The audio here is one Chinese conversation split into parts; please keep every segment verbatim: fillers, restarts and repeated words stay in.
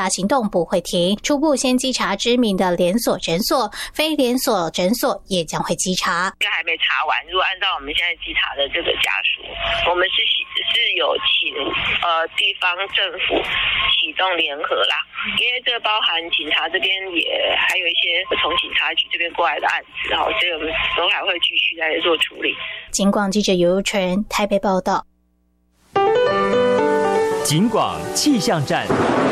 行动不会停，初步先稽查知名的连锁诊所，非连锁诊所也将会稽查。 这还没查完，如果按照我们现在稽查的这个家属，我们是是有请呃地方政府启动联合啦，因为这包含警察这边也还有一些从警察局这边过来的案子，然后所以我们都还会继续在做处理。 警广记者尤纯台北报道。 警广气象站。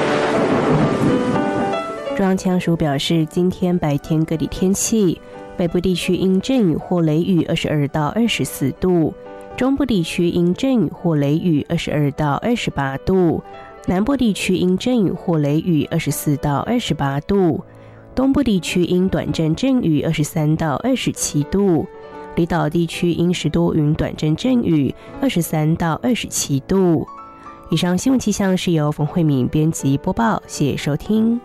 中央气象署表示，今天白天各地天气，北部地区因阵雨或雷雨二十二到二十四度，中部地区因阵雨或雷雨二十二到二十八度，南部地区因阵雨或雷雨二十四到二十八度，东部地区因短暂阵雨二十三到二十七度，离岛地区因时多云短暂阵雨二十三到二十七度。以上新闻气象是由冯慧敏编辑播报，谢谢收听。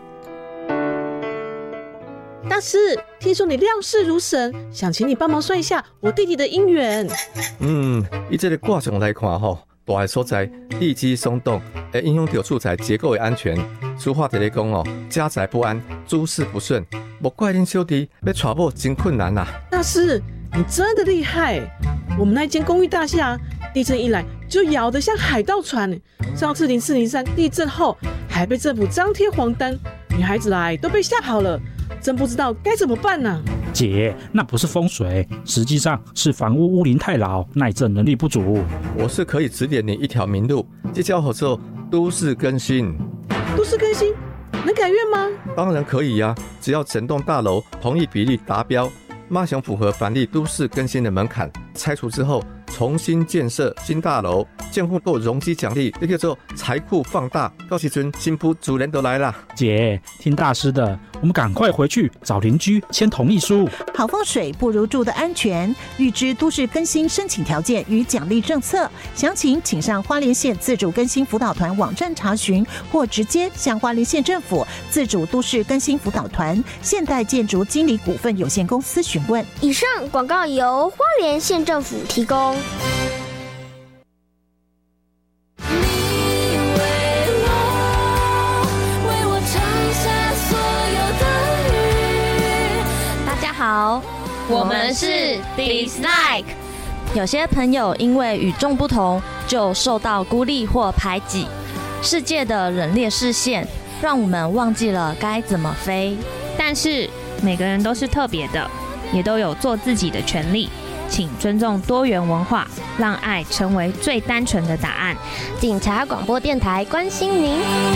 大师，听说你量事如神，想请你帮忙算一下我弟弟的姻缘。 嗯，以这个卦象来看吼，大个所在地基松动，会影响到住宅结构的安全。俗话在咧讲哦，家宅不安，诸事不顺，莫怪恁小弟要娶某真困难呐、啊。 大师，你真的厉害！我们那间公寓大厦，地震一来就摇得像海盗船。上次零四零三地震后，还被政府张贴黄单，女孩子来都被吓跑了。真不知道该怎么办呢、啊？ 姐，那不是风水，实际上是房屋屋龄太老，耐震能力不足。 我是可以指点你一条明路，这叫做做都市更新。 都市更新能改愿吗？ 当然可以呀、啊，只要整栋大楼同意比例达标，马上符合凡例都市更新的门槛，拆除之后重新建设新大楼，建户够容积奖励，这叫做财库放大。到时阵新妇主人都来了。 姐，听大师的，我们赶快回去找邻居签同意书。 好风水不如住的安全，预知都市更新申请条件与奖励政策，详情请上花莲县自主更新辅导团网站查询，或直接向花莲县政府自主都市更新辅导团现代建筑经理股份有限公司询问。 以上广告由花莲县政府提供。 好，我们是 Dislike。有些朋友因为与众不同，就受到孤立或排挤。世界的冷冽视线，让我们忘记了该怎么飞。 但是每个人都是特别的，也都有做自己的权利。请尊重多元文化，让爱成为最单纯的答案。 警察广播电台关心您。